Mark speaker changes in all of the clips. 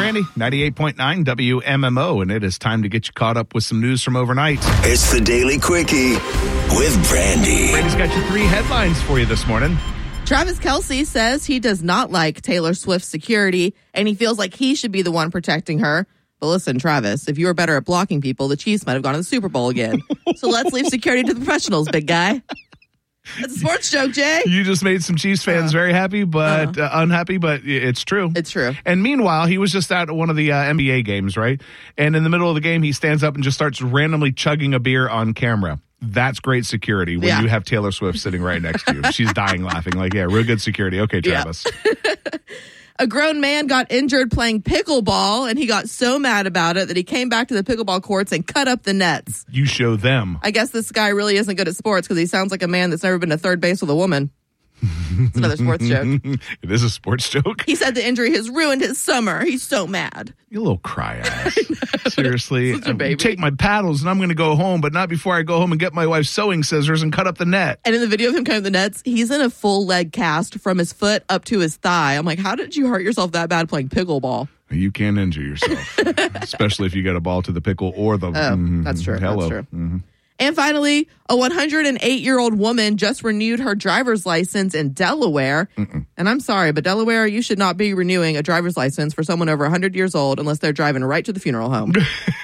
Speaker 1: Brandy, 98.9 WMMO, and it is time to get you caught up with some news from overnight.
Speaker 2: It's the Daily Quickie with Brandy.
Speaker 1: Brandy's got your 3 headlines for you this morning.
Speaker 3: Travis Kelce says he does not like Taylor Swift's security, and he feels like he should be the one protecting her. But listen, Travis, if you were better at blocking people, the Chiefs might have gone to the Super Bowl again. So let's leave security to the professionals, big guy. That's a sports joke, Jay.
Speaker 1: You just made some Chiefs fans very happy, but unhappy, but it's true.
Speaker 3: It's true.
Speaker 1: And meanwhile, he was just at one of the NBA games, right? And in the middle of the game, he stands up and just starts randomly chugging a beer on camera. That's great security when you have Taylor Swift sitting right next to you. She's dying laughing. Like, yeah, real good security. Okay, Travis.
Speaker 3: Yeah. A grown man got injured playing pickleball, and he got so mad about it that he came back to the pickleball courts and cut up the nets.
Speaker 1: You show them.
Speaker 3: I guess this guy really isn't good at sports because he sounds like a man that's never been to third base with a woman. It's another sports joke.
Speaker 1: It is a sports joke.
Speaker 3: He said the injury has ruined his summer. He's so mad.
Speaker 1: You little cry ass. Seriously.
Speaker 3: Such a baby.
Speaker 1: Take my paddles and I'm going to go home, but not before I go home and get my wife's sewing scissors and cut up the net.
Speaker 3: And in the video of him cutting up the nets, he's in a full leg cast from his foot up to his thigh. I'm like, how did you hurt yourself that bad playing pickleball?
Speaker 1: You can't injure yourself, especially if you get a ball to the pickle or the...
Speaker 3: That's true.
Speaker 1: Hello.
Speaker 3: That's true. Mm-hmm. And finally, a 108-year-old woman just renewed her driver's license in Delaware. And I'm sorry, but Delaware, you should not be renewing a driver's license for someone over 100 years old unless they're driving right to the funeral home.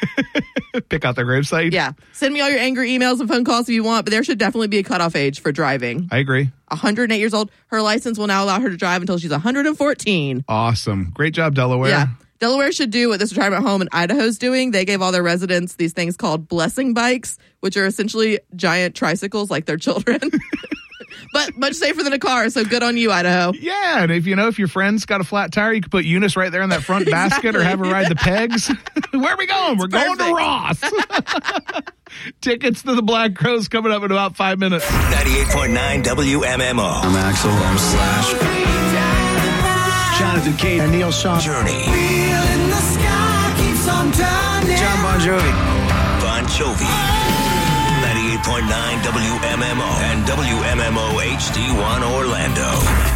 Speaker 1: Pick out their gravesite?
Speaker 3: Yeah. Send me all your angry emails and phone calls if you want, but there should definitely be a cutoff age for driving.
Speaker 1: I agree.
Speaker 3: 108 years old. Her license will now allow her to drive until she's 114.
Speaker 1: Awesome. Great job, Delaware.
Speaker 3: Yeah. Delaware should do what this retirement home in Idaho's doing. They gave all their residents these things called blessing bikes, which are essentially giant tricycles like their children. But much safer than a car, so good on you, Idaho.
Speaker 1: Yeah, and if your friend's got a flat tire, you can put Eunice right there in that front basket or have her ride the pegs. Where are we going? We're going to Ross. Tickets to the Black Crows coming up in about 5 minutes.
Speaker 2: 98.9 WMMO.
Speaker 4: I'm Axel. I'm Slash. Jonathan Cain and Neil Sean.
Speaker 2: Journey.
Speaker 4: John Bon Jovi.
Speaker 2: Bon Jovi. 98.9 WMMO and WMMO HD1 Orlando.